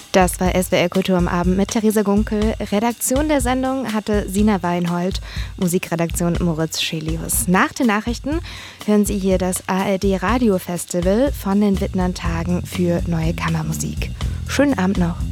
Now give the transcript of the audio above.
Das war SWR Kultur am Abend mit Theresa Gunkel. Redaktion der Sendung hatte Sina Weinhold, Musikredaktion Moritz Schelius. Nach den Nachrichten hören Sie hier das ARD Radio Festival von den Wittnern Tagen für neue Kammermusik. Schönen Abend noch.